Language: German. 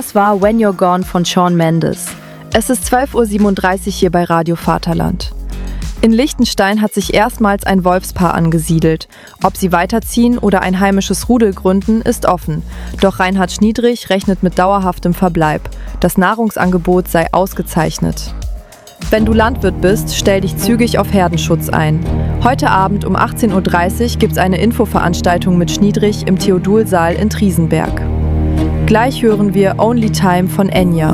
Das war When You're Gone von Shawn Mendes. Es ist 12:37 Uhr hier bei Radio Vaterland. In Liechtenstein hat sich erstmals ein Wolfspaar angesiedelt. Ob sie weiterziehen oder ein heimisches Rudel gründen, ist offen. Doch Reinhard Schniedrich rechnet mit dauerhaftem Verbleib. Das Nahrungsangebot sei ausgezeichnet. Wenn du Landwirt bist, stell dich zügig auf Herdenschutz ein. Heute Abend um 18:30 Uhr gibt's eine Infoveranstaltung mit Schniedrich im Theodulsaal in Triesenberg. Gleich hören wir Only Time von Enya.